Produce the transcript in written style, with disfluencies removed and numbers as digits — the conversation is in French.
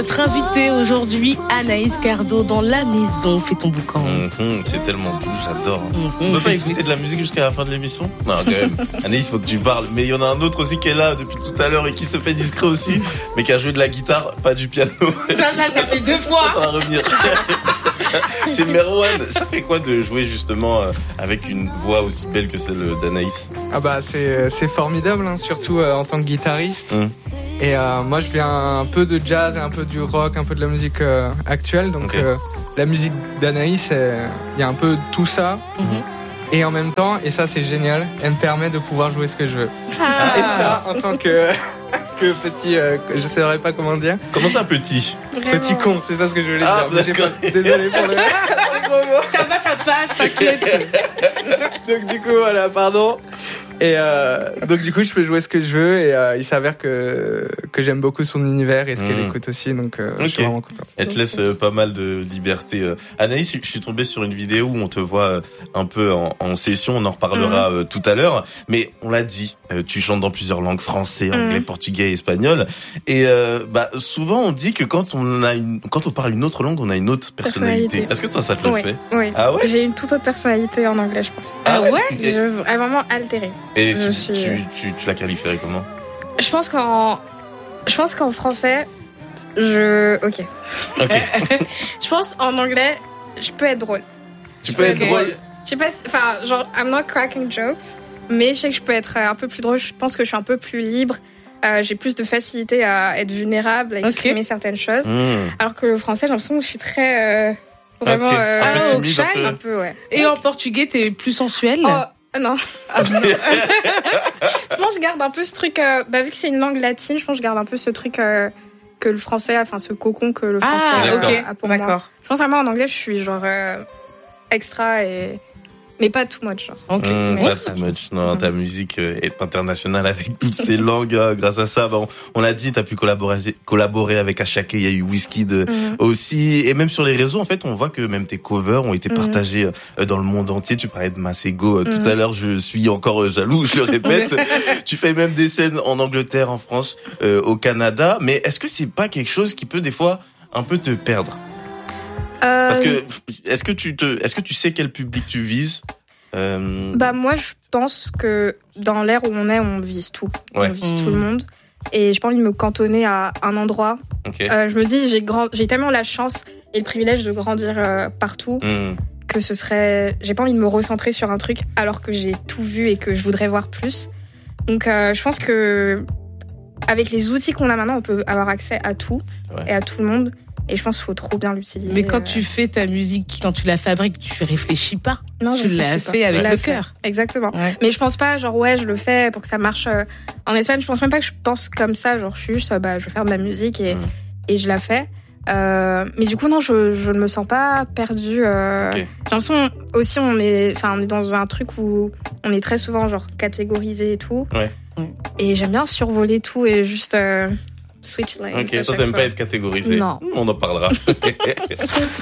Notre invitée aujourd'hui, Anaïs Cardo, dans la maison. Fais ton boucan. C'est tellement doux, j'adore. On peut pas écouter de la musique jusqu'à la fin de l'émission? Non, quand même. Anaïs, faut que tu parles. Mais il y en a un autre aussi qui est là depuis tout à l'heure et qui se fait discret aussi, mais qui a joué de la guitare, pas du piano. Ça fait 2 fois. Ça va revenir. C'est Merwan. Ça fait quoi de jouer justement avec une voix aussi belle que celle d'Anaïs? Ah bah c'est formidable, hein, surtout en tant que guitariste. Et moi je viens un peu de jazz et un peu du rock, un peu de la musique actuelle. Donc la musique d'Anaïs, il y a un peu tout ça. Et en même temps, et ça c'est génial, elle me permet de pouvoir jouer ce que je veux. Et ça, en tant que petit, je saurais pas comment dire. Comment ça, petit? Vraiment. Petit con, c'est ça ce que je voulais dire. Désolé pour le gros mot. Ça va, ça passe, t'inquiète. Donc du coup, voilà, pardon. Et donc du coup, je peux jouer ce que je veux et il s'avère que j'aime beaucoup son univers et ce qu'elle écoute aussi, donc je suis vraiment content. Elle te laisse pas mal de liberté. Anaïs, je suis tombé sur une vidéo où on te voit un peu en session, on en reparlera tout à l'heure, mais on l'a dit, tu chantes dans plusieurs langues, français, anglais, portugais, espagnol, et souvent on dit que quand on parle une autre langue, on a une autre personnalité. Est-ce que toi ça te le fait? Oui. Ah ouais? J'ai une toute autre personnalité en anglais, je pense. Ah ouais? Je vraiment altérée. Et tu la qualifierais comment? Je pense qu'en français, Ok. Je pense en anglais, je peux être drôle. Tu peux être drôle? Je sais pas, enfin, genre, I'm not cracking jokes, mais je sais que je peux être un peu plus drôle. Je pense que je suis un peu plus libre. J'ai plus de facilité à être vulnérable, à exprimer certaines choses. Alors que le français, j'ai l'impression que je suis très vraiment un peu timide, shy, un peu, ouais. Et en portugais, t'es plus sensuelle? Non. Je pense que je garde un peu ce truc, vu que c'est une langue latine, je pense que je garde un peu ce truc que le français, enfin ce cocon que le français a pour moi. Je pense vraiment en anglais, je suis genre extra mais pas too much. Genre. Pas too much. Non, ta musique est internationale avec toutes ces langues. Grâce à ça, on l'a dit, t'as pu collaborer avec Ashake, il y a eu Wizkid aussi. Et même sur les réseaux, en fait, on voit que même tes covers ont été partagés dans le monde entier. Tu parlais de Masego tout à l'heure, je suis encore jaloux, je le répète. Tu fais même des scènes en Angleterre, en France, au Canada. Mais est-ce que c'est pas quelque chose qui peut des fois un peu te perdre? Parce que est-ce que tu sais quel public tu vises? Moi je pense que dans l'ère où on vise tout. On vise tout le monde. Et j'ai pas envie de me cantonner à un endroit. Je me dis j'ai tellement la chance et le privilège de grandir partout que j'ai pas envie de me recentrer sur un truc alors que j'ai tout vu et que je voudrais voir plus. Donc je pense que avec les outils qu'on a maintenant, on peut avoir accès à tout et à tout le monde. Et je pense qu'il faut trop bien l'utiliser. Mais quand tu fais ta musique, quand tu la fabriques, tu réfléchis pas. Non, tu l'as fait avec le cœur. Exactement. Ouais. Mais je pense pas, je le fais pour que ça marche. En Espagne, je pense même pas que je pense comme ça. Genre, je suis juste, je vais faire de la musique et je la fais. Mais du coup, non, je ne me sens pas perdue. J'ai l'impression aussi, on est dans un truc où on est très souvent genre catégorisé et tout. Et j'aime bien survoler tout et juste switch lanes. Ok, toi t'aimes pas être catégorisé. Non. On en parlera.